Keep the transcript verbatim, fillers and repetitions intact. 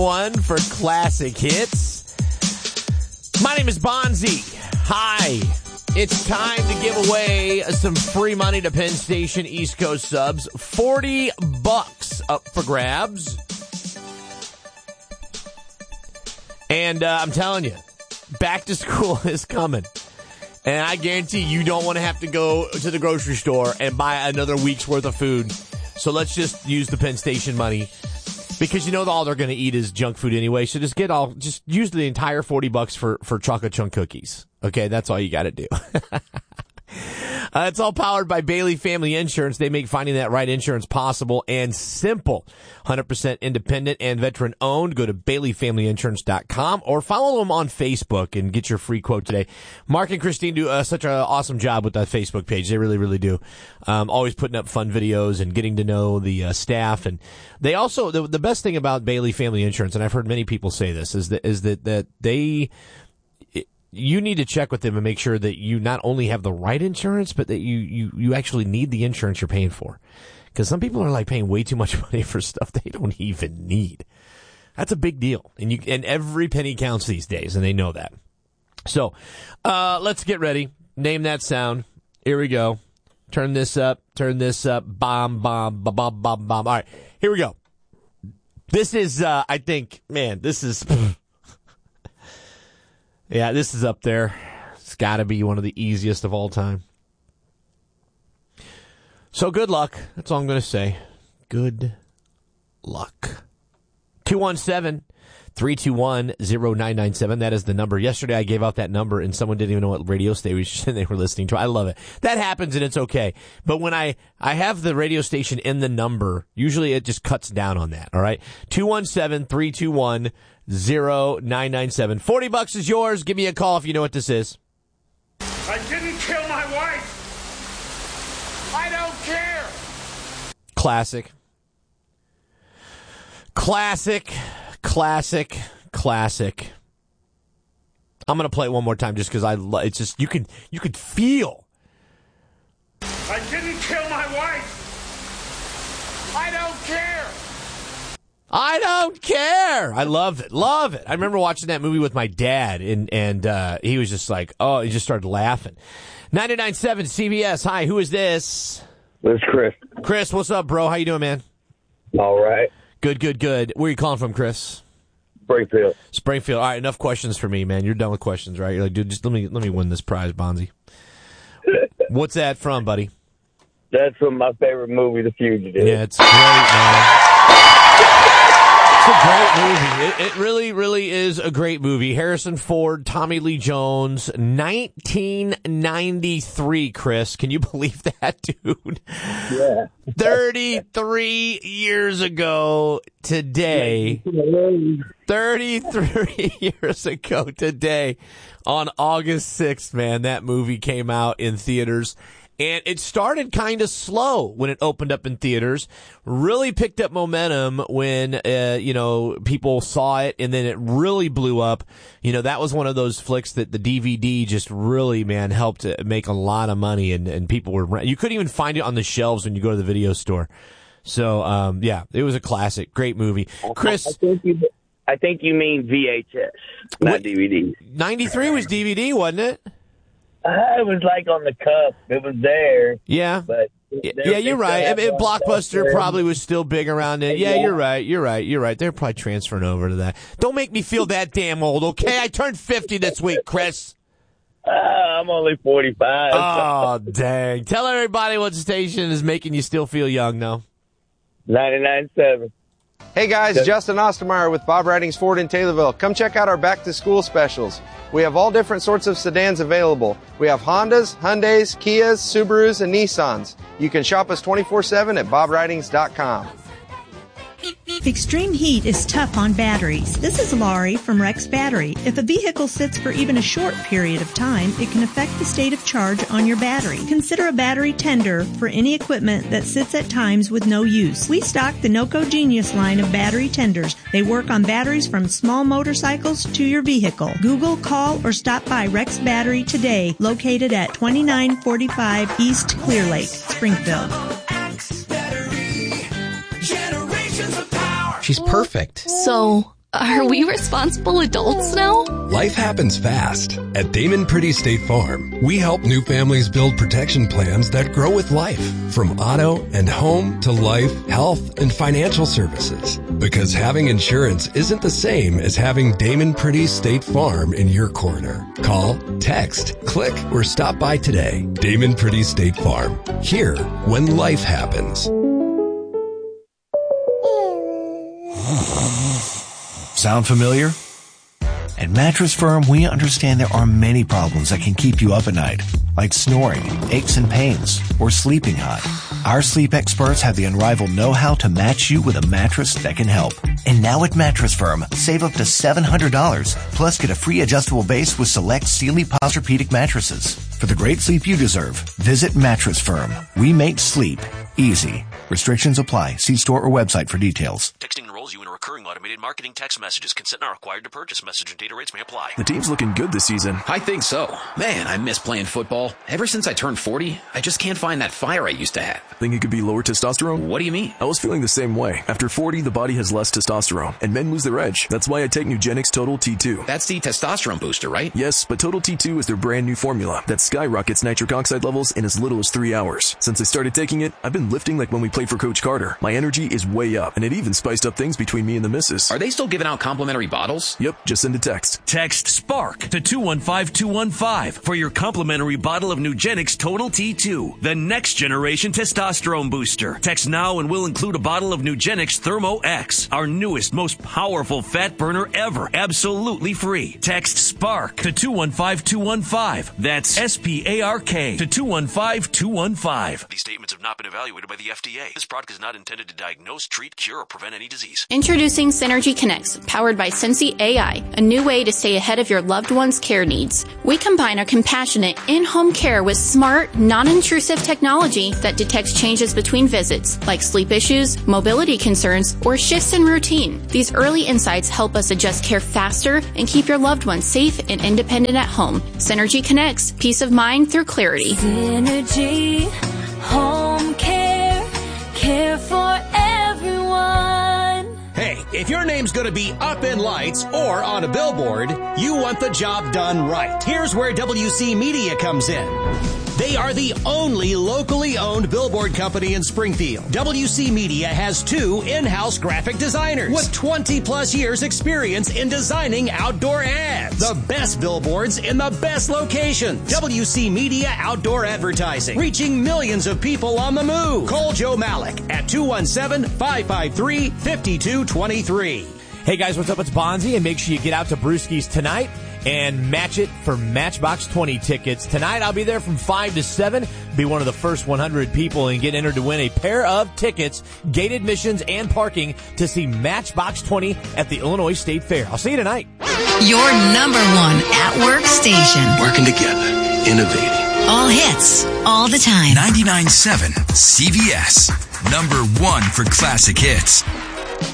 One for classic hits. My name is Bonzi. Hi. It's time to give away some free money to Penn Station East Coast subs. forty bucks up for grabs. And uh, I'm telling you, back to school is coming. And I guarantee you don't want to have to go to the grocery store and buy another week's worth of food. So let's just use the Penn Station money. Because you know all they're going to eat is junk food anyway, so just get all, just use the entire forty bucks for, for chocolate chunk cookies. Okay, that's all you got to do. uh, it's all powered by Bailey Family Insurance. They make finding that right insurance possible and simple. one hundred percent independent and veteran owned. Go to bailey family insurance dot com or follow them on Facebook and get your free quote today. Mark and Christine do uh, such an awesome job with that Facebook page. They really, really do. Um, always putting up fun videos and getting to know the uh, staff. And they also, the, the best thing about Bailey Family Insurance, and I've heard many people say this, is that, is that, that they, you need to check with them and make sure that you not only have the right insurance, but that you, you, you actually need the insurance you're paying for. Because some people are like paying way too much money for stuff they don't even need. That's a big deal. And you, and every penny counts these days, and they know that. So, uh, let's get ready. Name that sound. Here we go. Turn this up. Turn this up. Bomb, bomb, bomb, bomb, bomb, bomb. All right. Here we go. This is, uh, I think, man, this is... Yeah, this is up there. It's got to be one of the easiest of all time. So good luck. That's all I'm going to say. Good luck. two one seven, three two one, zero nine nine seven. That is the number. Yesterday I gave out that number and someone didn't even know what radio station they were listening to. I love it. That happens and it's okay. But when I, I have the radio station in the number, usually it just cuts down on that. All right. two one seven, three two one, zero nine nine seven. forty bucks is yours. Give me a call if you know what this is. I didn't kill my wife. I don't care. Classic. Classic. Classic. Classic. I'm going to play it one more time just because I lo- it's just you could you could feel. I didn't kill my wife. I don't care. I don't care. I love it. Love it. I remember watching that movie with my dad, and and uh, he was just like, oh, he just started laughing. ninety-nine point seven C B S. Hi, who is this? This is Chris. Chris, what's up, bro? How you doing, man? All right. Good, good, good. Where are you calling from, Chris? Springfield. Springfield. All right, enough questions for me, man. You're done with questions, right? You're like, dude, just let me let me win this prize, Bonzi. What's that from, buddy? That's from my favorite movie, The Fugitive. Yeah, it's great, man. It's a great movie. It, it really, really is a great movie. Harrison Ford, Tommy Lee Jones, nineteen ninety-three, Chris. Can you believe that, dude? Yeah. thirty-three years ago today. thirty-three years ago today on August sixth, man, that movie came out in theaters. And it started kind of slow when it opened up in theaters, really picked up momentum when, uh, you know, people saw it, and then it really blew up. You know, that was one of those flicks that the D V D just really, man, helped make a lot of money, and, and people were, you couldn't even find it on the shelves when you go to the video store. So, um, yeah, it was a classic. Great movie. Chris. I think you, I think you mean V H S, not what, D V D. ninety-three was D V D, wasn't it? Uh, it was like on the cup. It was there. Yeah. But yeah, you're right. I mean, Blockbuster probably was still big around it. Yeah, you're right. You're right. You're right. They're probably transferring over to that. Don't make me feel that damn old, okay? I turned fifty this week, Chris. Uh, I'm only forty-five. Oh, dang. Tell everybody what station is making you still feel young, though. ninety-nine point seven. Hey guys, Good. Justin Ostermeyer with Bob Ridings Ford in Taylorville. Come check out our back to school specials. We have all different sorts of sedans available. We have Hondas, Hyundais, Kias, Subarus, and Nissans. You can shop us twenty-four seven at bob ridings dot com. Extreme heat is tough on batteries. This is Laurie from Rex Battery. If a vehicle sits for even a short period of time, it can affect the state of charge on your battery. Consider a battery tender for any equipment that sits at times with no use. We stock the NOCO Genius line of battery tenders. They work on batteries from small motorcycles to your vehicle. Google, call, or stop by Rex Battery today, located at twenty-nine forty-five East Clear Lake, Springfield. She's perfect. So Are we responsible adults now? Life happens fast. At Damon Pretty State Farm, we help new families build protection plans that grow with life. From auto and home to life, health, and financial services. Because having insurance isn't the same as having Damon Pretty State Farm in your corner. Call, text, click, or stop by today. Damon Pretty State Farm. Here when life happens. Sound familiar? At Mattress Firm, we understand there are many problems that can keep you up at night, like snoring, aches and pains, or sleeping hot. Our sleep experts have the unrivaled know-how to match you with a mattress that can help. And now at Mattress Firm, save up to seven hundred dollars, plus get a free adjustable base with select Sealy Posturepedic mattresses. For the great sleep you deserve, visit Mattress Firm. We make sleep easy. Restrictions apply. See store or website for details. Texting enrolls you in a recurring automated marketing text messages. Consent not required to purchase. Message and data rates may apply. The team's looking good this season. I think so. Man, I miss playing football. Ever since I turned forty, I just can't find that fire I used to have. Think it could be lower testosterone? What do you mean? I was feeling the same way. After forty, the body has less testosterone, and men lose their edge. That's why I take Nugenix Total T two. That's the testosterone booster, right? Yes, but Total T two is their brand new formula that skyrockets nitric oxide levels in as little as three hours. Since I started taking it, I've been lifting like when we played for Coach Carter. My energy is way up, and it even spiced up things between me and the missus. Are they still giving out complimentary bottles? Yep, just send a text. Text SPARK to two one five two one five for your complimentary bottle of Nugenix Total T two, the next generation testosterone booster. Text now and we'll include a bottle of Nugenix Thermo X, our newest, most powerful fat burner ever, absolutely free. Text SPARK to two one five two one five. That's S P A R K to two one five two one five. These statements have not been evaluated by the F D A. This product is not intended to diagnose, treat, cure, or prevent any disease. Introducing Synergy Connects, powered by Sensi A I, a new way to stay ahead of your loved one's care needs. We combine our compassionate in-home care with smart, non-intrusive technology that detects changes between visits, like sleep issues, mobility concerns, or shifts in routine. These early insights help us adjust care faster and keep your loved one safe and independent at home. Synergy Connects, peace of mind through clarity. Synergy, home care, care for everyone. Hey, if your name's going to be up in lights or on a billboard, you want the job done right. Here's where W C Media comes in. They are the only locally owned billboard company in Springfield. W C Media has two in-house graphic designers with twenty plus years experience in designing outdoor ads. The best billboards in the best locations. W C Media Outdoor Advertising, reaching millions of people on the move. Call Joe Malik at two one seven, five five three, five two two three. Hey guys, what's up? It's Bonzi, and make sure you get out to Brewski's tonight and match it for Matchbox twenty tickets. Tonight I'll be there from five to seven, be one of the first one hundred people and get entered to win a pair of tickets, gate admissions, and parking to see Matchbox twenty at the Illinois State Fair. I'll see you tonight. Your number one at-work station. Working together, innovating. All hits, all the time. ninety-nine point seven C V S. Number one for classic hits.